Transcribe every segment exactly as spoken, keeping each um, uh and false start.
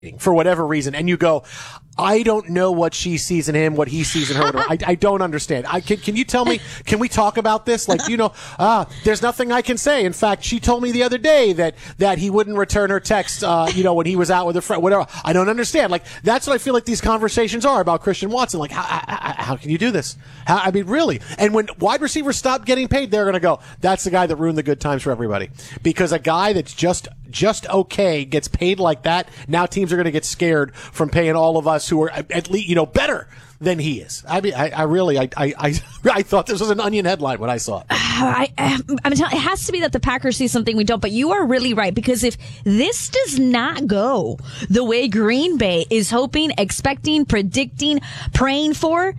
for whatever reason, and you go, I don't know what she sees in him, what he sees in her. I, I don't understand. I can, can you tell me, can we talk about this? Like, you know, ah, there's nothing I can say. In fact, she told me the other day that, that he wouldn't return her text, uh, you know, when he was out with a friend, whatever. I don't understand. Like, that's what I feel like these conversations are about Christian Watson. Like, how, how, how can you do this? How, I mean, really? And when wide receivers stop getting paid, they're going to go, that's the guy that ruined the good times for everybody. Because a guy that's just, just okay gets paid like that. Now teams are going to get scared from paying all of us who are at least, you know, better than he is. I mean, I, I really, I, I, I, I thought this was an Onion headline when I saw it. I, I'm telling, it has to be that the Packers see something we don't, but you are really right, because if this does not go the way Green Bay is hoping, expecting, predicting, praying for,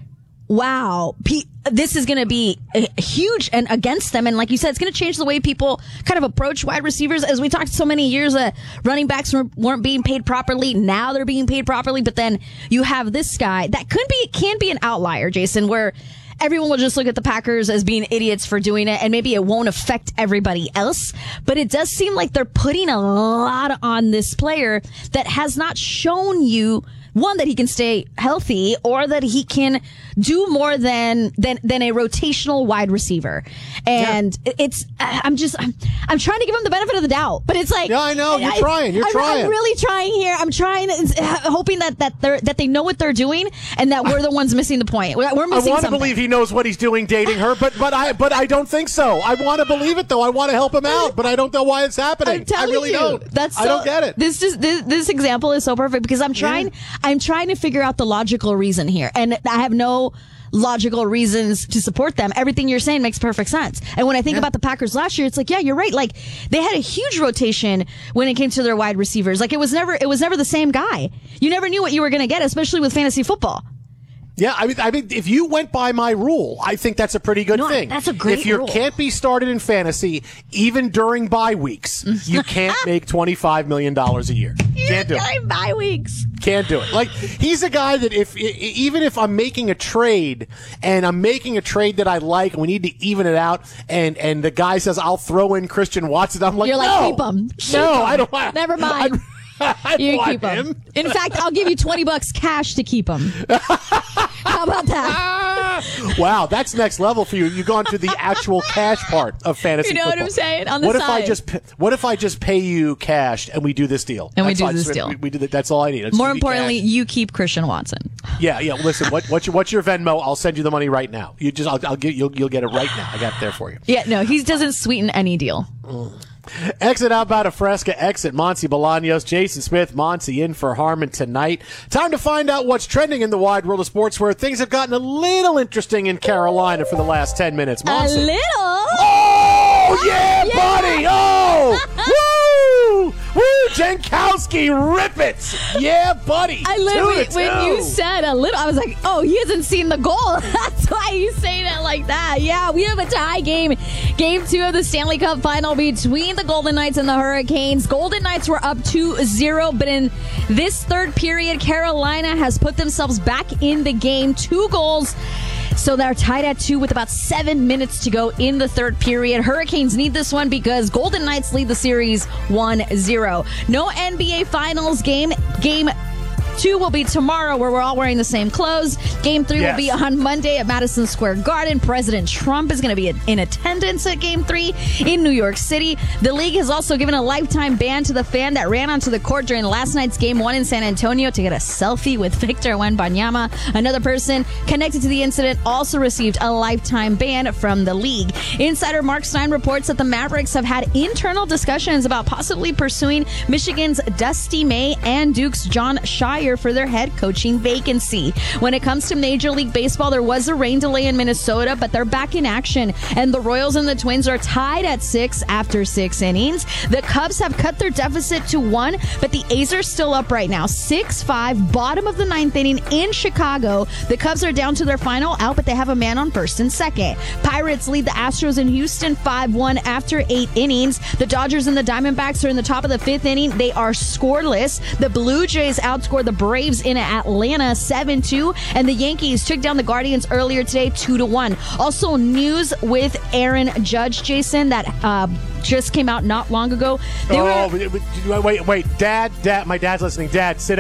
wow, P- this is going to be huge and against them. And like you said, it's going to change the way people kind of approach wide receivers. As we talked so many years, uh, running backs weren't being paid properly. Now they're being paid properly. But then you have this guy that could be, can be an outlier, Jason, where everyone will just look at the Packers as being idiots for doing it, and maybe it won't affect everybody else. But it does seem like they're putting a lot on this player that has not shown you, one, that he can stay healthy, or that he can do more than than than a rotational wide receiver. And yeah. it's I'm just I'm, I'm trying to give him the benefit of the doubt, but it's like, yeah, I know you're I, trying, you're I'm, trying. I'm really trying here. I'm trying, hoping that that they that they know what they're doing, and that we're the ones missing the point. We're missing I want to something. believe he knows what he's doing dating her, but but I but I don't think so. I want to believe it though. I want to help him out, but I don't know why it's happening. I'm telling I really you, don't. That's so, I don't get it. This is this, this example is so perfect, because I'm trying yeah. I'm trying to figure out the logical reason here, and I have no logical reasons to support them. Everything you're saying makes perfect sense. And when I think yeah. about the Packers last year, it's like, yeah, you're right. Like, they had a huge rotation when it came to their wide receivers. Like, it was never it was never the same guy. You never knew what you were going to get, especially with fantasy football. Yeah, I mean, I mean, if you went by my rule, I think that's a pretty good no, thing. That's a great If you rule. can't be started in fantasy, even during bye weeks, you can't make twenty-five million dollars a year. Can't do it. Bye weeks. Can't do it. Like, he's a guy that if, even if I'm making a trade and I'm making a trade that I like and we need to even it out, and, and the guy says, I'll throw in Christian Watson, I'm like, You're like, no, keep him. Keep no, him. I don't want Never mind. I, I you want keep him. him. In fact, I'll give you twenty bucks cash to keep him. How about that? Wow, that's next level for you. You've gone to the actual cash part of fantasy You know football. what I'm saying? On the what side. if I just what if I just pay you cash and we do this deal? And that's we do all, this just, deal. We, we do that. That's all I need. It's More importantly, cash. You keep Christian Watson. Yeah, yeah. Listen, what, what's your what's your Venmo? I'll send you the money right now. You just I'll, I'll get you'll you'll get it right now. I got it there for you. Yeah, no, he doesn't sweeten any deal. Mm. Exit Outbound of Fresca, exit Monty Bolaños, Jason Smith, Monty in for Harmon tonight. Time to find out what's trending in the wide world of sports, where things have gotten a little interesting in Carolina for the last ten minutes. Monty. A little? Oh, yeah, yeah. buddy! Oh! Woo! Woo! Jankowski, rip it! Yeah, buddy! I literally, two when two. you said a little, I was like, oh, he hasn't seen the goal. That's why you say that like that. Yeah, we have a tie game. Game two of the Stanley Cup final between the Golden Knights and the Hurricanes. Golden Knights were up two zero, but in this third period, Carolina has put themselves back in the game. Two goals. So they're tied at two with about seven minutes to go in the third period. Hurricanes need this one because Golden Knights lead the series one zero. No N B A Finals game. Game two will be tomorrow, where we're all wearing the same clothes. Game three yes. will be on Monday at Madison Square Garden. President Trump is going to be in attendance at Game three in New York City. The league has also given a lifetime ban to the fan that ran onto the court during last night's Game one in San Antonio to get a selfie with Victor Wembanyama. Another person connected to the incident also received a lifetime ban from the league. Insider Mark Stein reports that the Mavericks have had internal discussions about possibly pursuing Michigan's Dusty May and Duke's John Shire for their head coaching vacancy. When it comes to Major League Baseball, there was a rain delay in Minnesota, but they're back in action, and the Royals and the Twins are tied at six after six innings. The Cubs have cut their deficit to one, but the A's are still up right now, six five, bottom of the ninth inning in Chicago. The Cubs are down to their final out, but they have a man on first and second. Pirates lead the Astros in Houston five one after eight innings. The Dodgers and the Diamondbacks are in the top of the fifth inning. They are scoreless. The Blue Jays outscored the the Braves in Atlanta seven two, and the Yankees took down the Guardians earlier today two to one. Also, news with Aaron Judge, Jason, that uh, just came out not long ago. They oh, were- wait, wait, wait, Dad, Dad, my dad's listening. Dad, sit